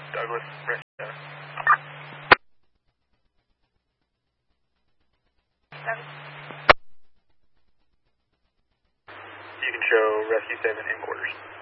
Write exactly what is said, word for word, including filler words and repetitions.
Douglas, Rescue seven. You can show Rescue seven in quarters.